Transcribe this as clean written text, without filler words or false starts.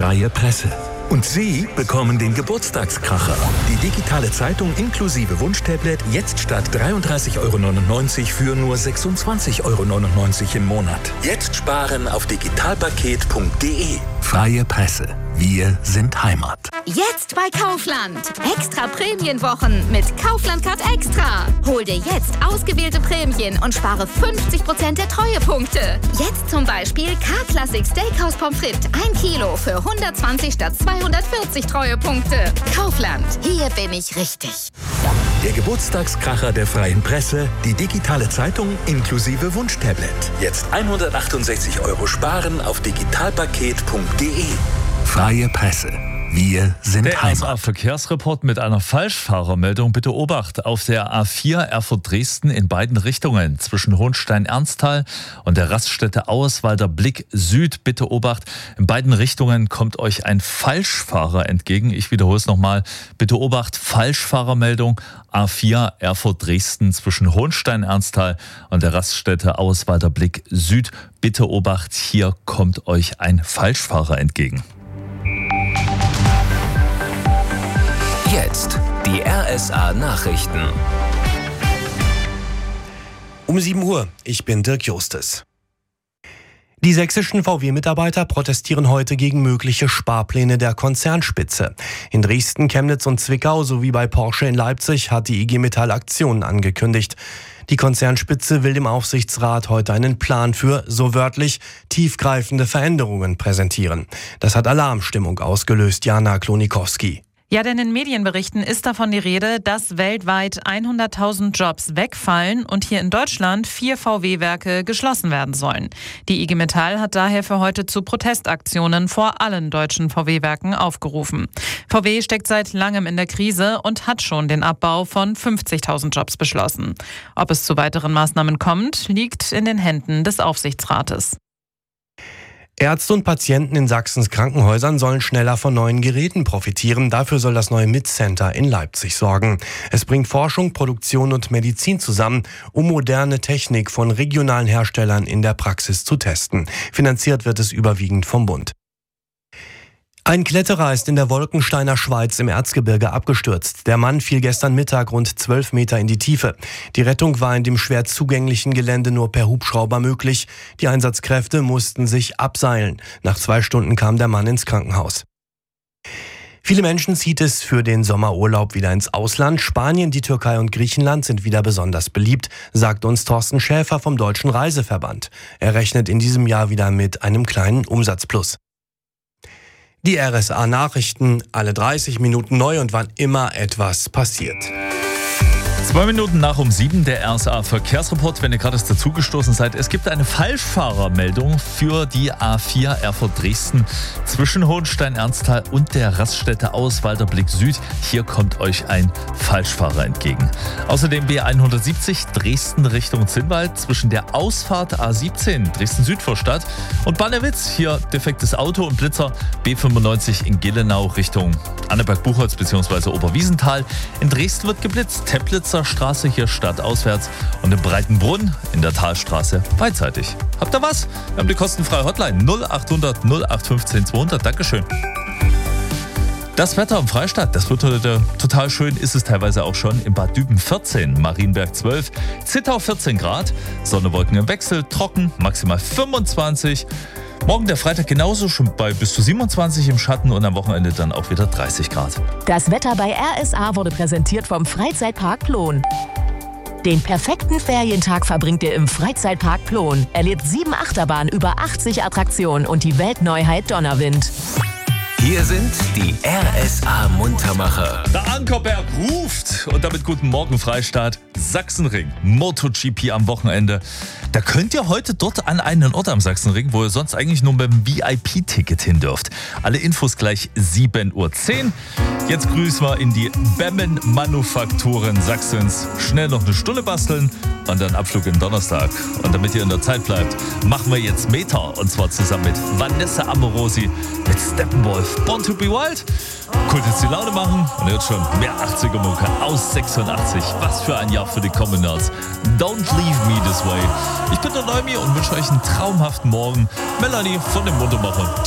Freie Presse. Und Sie bekommen den Geburtstagskracher. Die digitale Zeitung inklusive Wunschtablet jetzt statt 33,99 € für nur 26,99 € im Monat. Jetzt sparen auf digitalpaket.de. Freie Presse. Wir sind Heimat. Jetzt bei Kaufland. Extra Prämienwochen mit Kaufland Card Extra. Hol dir jetzt ausgewählte Prämien und spare 50% der Treuepunkte. Jetzt zum Beispiel K-Classic Steakhouse Pommes frites 1 Kilo für 120 statt 240 Treuepunkte. Kaufland. Hier bin ich richtig. Der Geburtstagskracher der Freien Presse, die digitale Zeitung inklusive Wunschtablet. Jetzt 168 € sparen auf digitalpaket.de. Freie Presse. Wir sind der Heimat. RSA-Verkehrsreport mit einer Falschfahrermeldung. Bitte Obacht auf der A4 Erfurt-Dresden in beiden Richtungen zwischen Hohenstein-Ernsthal und der Raststätte Auerswalder Blick Süd. Bitte Obacht, in beiden Richtungen kommt euch ein Falschfahrer entgegen. Ich wiederhole es nochmal. Bitte Obacht, Falschfahrermeldung A4 Erfurt-Dresden zwischen Hohenstein-Ernsthal und der Raststätte Auerswalder Blick Süd. Bitte Obacht, hier kommt euch ein Falschfahrer entgegen. Jetzt die RSA-Nachrichten. Um 7 Uhr, ich bin Dirk Justes. Die sächsischen VW-Mitarbeiter protestieren heute gegen mögliche Sparpläne der Konzernspitze. In Dresden, Chemnitz und Zwickau sowie bei Porsche in Leipzig hat die IG Metall Aktionen angekündigt. Die Konzernspitze will dem Aufsichtsrat heute einen Plan für, so wörtlich, tiefgreifende Veränderungen präsentieren. Das hat Alarmstimmung ausgelöst, Jana Klonikowski. Ja, denn in Medienberichten ist davon die Rede, dass weltweit 100.000 Jobs wegfallen und hier in Deutschland 4 VW-Werke geschlossen werden sollen. Die IG Metall hat daher für heute zu Protestaktionen vor allen deutschen VW-Werken aufgerufen. VW steckt seit langem in der Krise und hat schon den Abbau von 50.000 Jobs beschlossen. Ob es zu weiteren Maßnahmen kommt, liegt in den Händen des Aufsichtsrates. Ärzte und Patienten in Sachsens Krankenhäusern sollen schneller von neuen Geräten profitieren. Dafür soll das neue MIT-Center in Leipzig sorgen. Es bringt Forschung, Produktion und Medizin zusammen, um moderne Technik von regionalen Herstellern in der Praxis zu testen. Finanziert wird es überwiegend vom Bund. Ein Kletterer ist in der Wolkensteiner Schweiz im Erzgebirge abgestürzt. Der Mann fiel gestern Mittag rund 12 Meter in die Tiefe. Die Rettung war in dem schwer zugänglichen Gelände nur per Hubschrauber möglich. Die Einsatzkräfte mussten sich abseilen. Nach 2 Stunden kam der Mann ins Krankenhaus. Viele Menschen zieht es für den Sommerurlaub wieder ins Ausland. Spanien, die Türkei und Griechenland sind wieder besonders beliebt, sagt uns Thorsten Schäfer vom Deutschen Reiseverband. Er rechnet in diesem Jahr wieder mit einem kleinen Umsatzplus. Die RSA-Nachrichten, alle 30 Minuten neu und wann immer etwas passiert. 2 Minuten nach um 7 der RSA-Verkehrsreport, wenn ihr gerade erst dazugestoßen seid. Es gibt eine Falschfahrermeldung für die A4 Erfurt-Dresden zwischen Hohenstein-Ernsthal und der Raststätte Auerswalder Blick Süd. Hier kommt euch ein Falschfahrer entgegen. Außerdem B170 Dresden Richtung Zinnwald zwischen der Ausfahrt A17 Dresden-Südvorstadt und Bannewitz. Hier defektes Auto und Blitzer. B95 in Gillenau Richtung Anneberg-Buchholz bzw. Oberwiesenthal. In Dresden wird geblitzt. Teplitzer Straße hier stadtauswärts und in Breitenbrunn in der Talstraße beidseitig. Habt ihr was? Wir haben die kostenfreie Hotline 0800 0815 200. Dankeschön. Das Wetter am Freistaat, das wird heute total schön, ist es teilweise auch schon. In Bad Düben 14, Marienberg 12, Zittau 14 Grad, Sonne, Wolken im Wechsel, trocken, maximal 25. Morgen der Freitag genauso, schon bei bis zu 27 im Schatten und am Wochenende dann auch wieder 30 Grad. Das Wetter bei RSA wurde präsentiert vom Freizeitpark Plon. Den perfekten Ferientag verbringt ihr im Freizeitpark Plon. Erlebt 7 Achterbahnen, über 80 Attraktionen und die Weltneuheit Donnerwind. Hier sind die RSA-Muntermacher. Der Ankerberg ruft und damit guten Morgen Freistaat. Sachsenring, MotoGP am Wochenende. Da könnt ihr heute dort an einen Ort am Sachsenring, wo ihr sonst eigentlich nur mit dem VIP-Ticket hin dürft. Alle Infos gleich 7:10 Uhr. Jetzt grüßen wir in die Bemmen-Manufakturen Sachsens. Schnell noch eine Stunde basteln und dann Abflug in Donnerstag. Und damit ihr in der Zeit bleibt, machen wir jetzt Meter. Und zwar zusammen mit Vanessa Amorosi, mit Steppenwolf, Born to be Wild. Cool, jetzt die Laune machen und jetzt schon mehr 80er-Mucke aus 86. Was für ein Jahr für die Commonards. Don't leave me this way. Ich bin der Neumi und wünsche euch einen traumhaften Morgen. Melanie von den Muntermachern.